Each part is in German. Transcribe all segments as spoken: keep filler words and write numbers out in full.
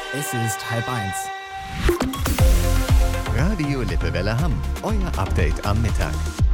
Es ist halb eins. Radio Lippewelle Hamm, euer Update am Mittag.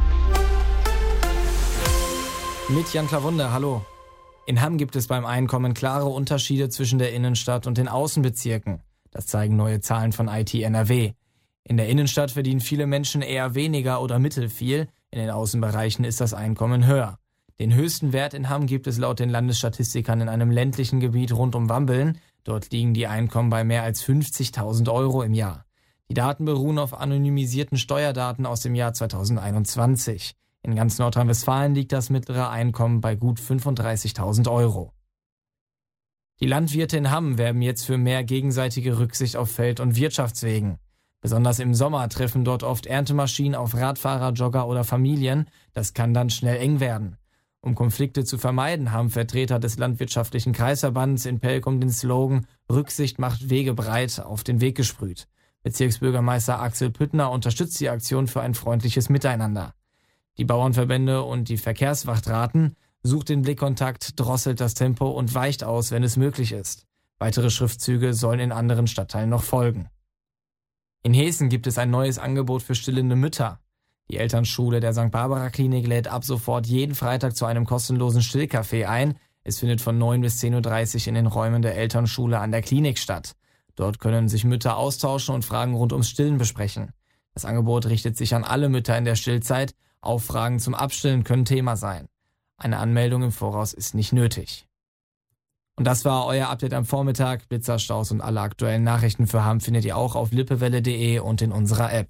Mit Jan Klawunde, hallo. In Hamm gibt es beim Einkommen klare Unterschiede zwischen der Innenstadt und den Außenbezirken. Das zeigen neue Zahlen von I T N R W. In der Innenstadt verdienen viele Menschen eher weniger oder mittelfiel. In den Außenbereichen ist das Einkommen höher. Den höchsten Wert in Hamm gibt es laut den Landesstatistikern in einem ländlichen Gebiet rund um Wambeln. Dort liegen die Einkommen bei mehr als fünfzigtausend Euro im Jahr. Die Daten beruhen auf anonymisierten Steuerdaten aus dem Jahr zweitausendeinundzwanzig. In ganz Nordrhein-Westfalen liegt das mittlere Einkommen bei gut fünfunddreißigtausend Euro. Die Landwirte in Hamm werben jetzt für mehr gegenseitige Rücksicht auf Feld- und Wirtschaftswegen. Besonders im Sommer treffen dort oft Erntemaschinen auf Radfahrer, Jogger oder Familien. Das kann dann schnell eng werden. Um Konflikte zu vermeiden, haben Vertreter des Landwirtschaftlichen Kreisverbands in Pelkum den Slogan „Rücksicht macht Wege breit" auf den Weg gesprüht. Bezirksbürgermeister Axel Püttner unterstützt die Aktion für ein freundliches Miteinander. Die Bauernverbände und die Verkehrswacht raten: Sucht den Blickkontakt, drosselt das Tempo und weicht aus, wenn es möglich ist. Weitere Schriftzüge sollen in anderen Stadtteilen noch folgen. In Hessen gibt es ein neues Angebot für stillende Mütter. Die Elternschule der Sankt Barbara Klinik lädt ab sofort jeden Freitag zu einem kostenlosen Stillcafé ein. Es findet von neun bis zehn Uhr dreißig in den Räumen der Elternschule an der Klinik statt. Dort können sich Mütter austauschen und Fragen rund ums Stillen besprechen. Das Angebot richtet sich an alle Mütter in der Stillzeit. Auch Fragen zum Abstillen können Thema sein. Eine Anmeldung im Voraus ist nicht nötig. Und das war euer Update am Vormittag. Blitzerstaus und alle aktuellen Nachrichten für Hamm findet ihr auch auf lippewelle punkt de und in unserer App.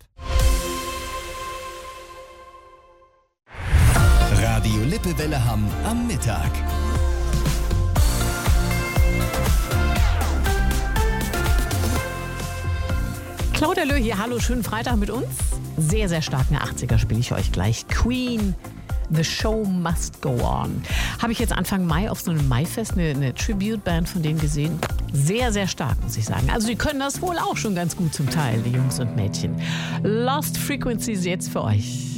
Radio Lippewelle Hamm am Mittag. Claudia Löh hier, hallo, schönen Freitag mit uns. Sehr, sehr starken achtziger spiele ich euch gleich. Queen, The Show Must Go On. Habe ich jetzt Anfang Mai auf so einem Maifest eine, eine Tribute-Band von denen gesehen. Sehr, sehr stark, muss ich sagen. Also die können das wohl auch schon ganz gut zum Teil, die Jungs und Mädchen. Lost Frequencies jetzt für euch.